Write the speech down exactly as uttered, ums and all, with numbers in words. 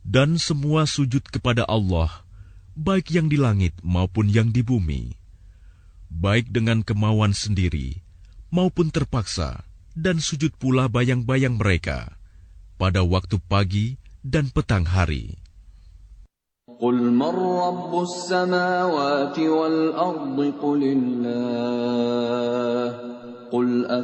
Dan semua sujud kepada Allah, baik yang di langit maupun yang di bumi, baik dengan kemauan sendiri maupun terpaksa, dan sujud pula bayang-bayang mereka pada waktu pagi dan petang hari. قُلْ مَنْ رَبُّ السَّمَاوَاتِ وَالْأَرْضِ قُلِ اللَّهُ قُلْ